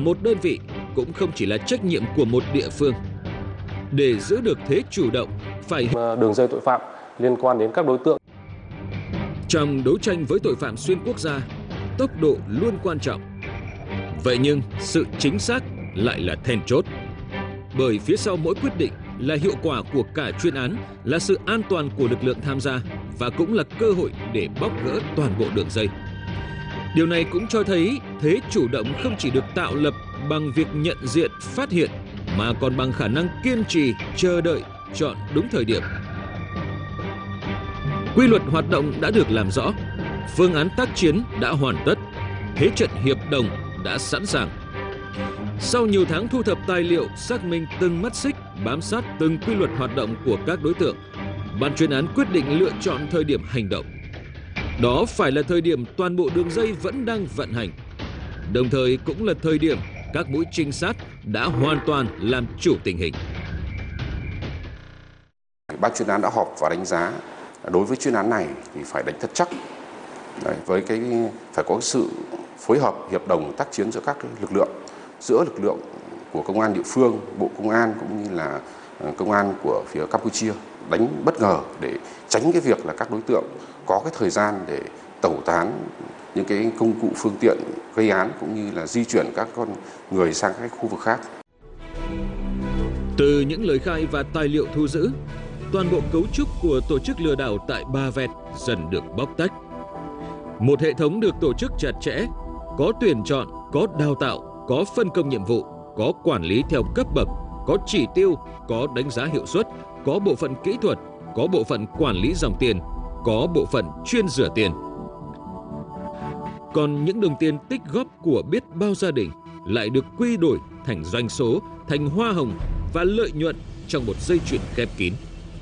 một đơn vị cũng không chỉ là trách nhiệm của một địa phương. Để giữ được thế chủ động, phải đường dây tội phạm liên quan đến các đối tượng. Trong đấu tranh với tội phạm xuyên quốc gia, tốc độ luôn quan trọng. Vậy nhưng sự chính xác lại là then chốt. Bởi phía sau mỗi quyết định là hiệu quả của cả chuyên án, là sự an toàn của lực lượng tham gia và cũng là cơ hội để bóc gỡ toàn bộ đường dây. Điều này cũng cho thấy thế chủ động không chỉ được tạo lập bằng việc nhận diện, phát hiện, mà còn bằng khả năng kiên trì, chờ đợi, chọn đúng thời điểm. Quy luật hoạt động đã được làm rõ, phương án tác chiến đã hoàn tất, thế trận hiệp đồng đã sẵn sàng. Sau nhiều tháng thu thập tài liệu, xác minh từng mắt xích, bám sát từng quy luật hoạt động của các đối tượng, ban chuyên án quyết định lựa chọn thời điểm hành động. Đó phải là thời điểm toàn bộ đường dây vẫn đang vận hành, đồng thời cũng là thời điểm các mũi trinh sát đã hoàn toàn làm chủ tình hình. Ban chuyên án đã họp và đánh giá đối với chuyên án này thì phải đánh thật chắc. Với phải có sự phối hợp hiệp đồng tác chiến giữa các lực lượng, giữa lực lượng của công an địa phương, Bộ Công an cũng như là công an của phía Campuchia, đánh bất ngờ để tránh cái việc là các đối tượng có cái thời gian để tẩu tán những cái công cụ phương tiện gây án cũng như là di chuyển các con người sang các khu vực khác. Từ những lời khai và tài liệu thu giữ, toàn bộ cấu trúc của tổ chức lừa đảo tại Ba Vẹt dần được bóc tách. Một hệ thống được tổ chức chặt chẽ, có tuyển chọn, có đào tạo, có phân công nhiệm vụ, có quản lý theo cấp bậc, có chỉ tiêu, có đánh giá hiệu suất, có bộ phận kỹ thuật, có bộ phận quản lý dòng tiền, có bộ phận chuyên rửa tiền. Còn những đồng tiền tích góp của biết bao gia đình lại được quy đổi thành doanh số, thành hoa hồng và lợi nhuận trong một dây chuyền khép kín.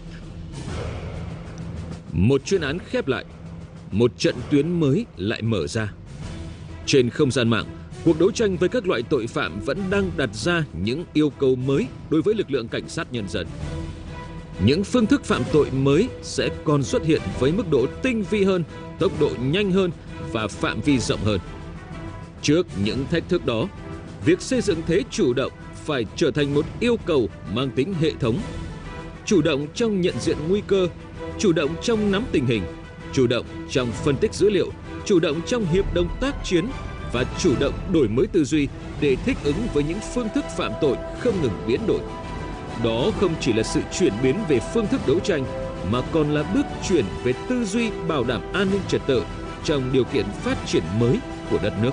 Một chuyên án khép lại, một trận tuyến mới lại mở ra. Trên không gian mạng, cuộc đấu tranh với các loại tội phạm vẫn đang đặt ra những yêu cầu mới đối với lực lượng cảnh sát nhân dân. Những phương thức phạm tội mới sẽ còn xuất hiện với mức độ tinh vi hơn, tốc độ nhanh hơn và phạm vi rộng hơn. Trước những thách thức đó, việc xây dựng thế chủ động phải trở thành một yêu cầu mang tính hệ thống. Chủ động trong nhận diện nguy cơ, chủ động trong nắm tình hình, chủ động trong phân tích dữ liệu, chủ động trong hiệp đồng tác chiến và chủ động đổi mới tư duy để thích ứng với những phương thức phạm tội không ngừng biến đổi. Đó không chỉ là sự chuyển biến về phương thức đấu tranh mà còn là bước chuyển về tư duy bảo đảm an ninh trật tự trong điều kiện phát triển mới của đất nước.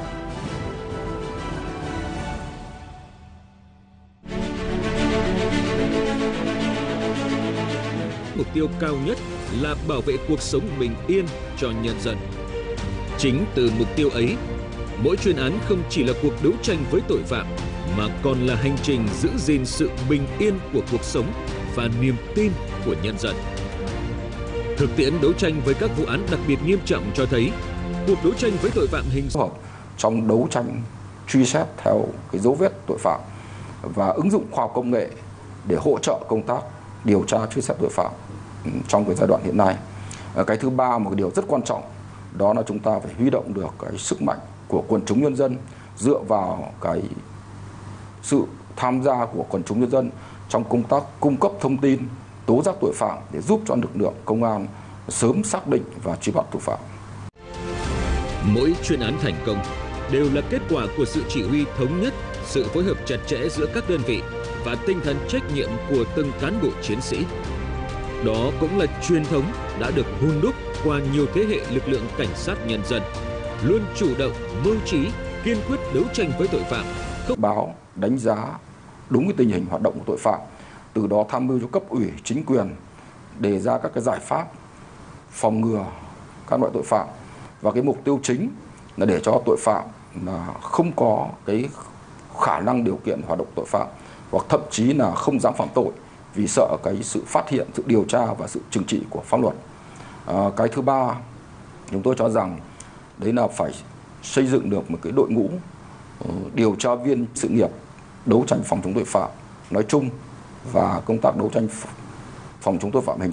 Mục tiêu cao nhất là bảo vệ cuộc sống bình yên cho nhân dân. Chính từ mục tiêu ấy, mỗi chuyên án không chỉ là cuộc đấu tranh với tội phạm mà còn là hành trình giữ gìn sự bình yên của cuộc sống và niềm tin của nhân dân. Thực tiễn đấu tranh với các vụ án đặc biệt nghiêm trọng cho thấy cuộc đấu tranh với tội phạm hình sự trong đấu tranh truy xét theo cái dấu vết tội phạm và ứng dụng khoa học công nghệ để hỗ trợ công tác điều tra truy xét tội phạm trong cái giai đoạn hiện nay. Cái thứ ba, một cái điều rất quan trọng đó là chúng ta phải huy động được cái sức mạnh của quần chúng nhân dân dựa vào cái sự tham gia của quần chúng nhân dân trong công tác cung cấp thông tin, tố giác tội phạm để giúp cho lực lượng công an sớm xác định và truy bắt tội phạm. Mỗi chuyên án thành công đều là kết quả của sự chỉ huy thống nhất, sự phối hợp chặt chẽ giữa các đơn vị và tinh thần trách nhiệm của từng cán bộ chiến sĩ. Đó cũng là truyền thống đã được hun đúc qua nhiều thế hệ lực lượng cảnh sát nhân dân, luôn chủ động, mưu trí, kiên quyết đấu tranh với tội phạm. Báo đánh giá đúng cái tình hình hoạt động của tội phạm, từ đó tham mưu cho cấp ủy, chính quyền đề ra các cái giải pháp phòng ngừa các loại tội phạm, và cái mục tiêu chính là để cho tội phạm là không có cái khả năng điều kiện hoạt động tội phạm, hoặc thậm chí là không dám phạm tội vì sợ cái sự phát hiện, sự điều tra và sự trừng trị của pháp luật. Cái thứ ba, chúng tôi cho rằng đấy là phải xây dựng được một cái đội ngũ điều tra viên sự nghiệp đấu tranh phòng chống tội phạm nói chung và công tác đấu tranh phòng chống tội phạm hình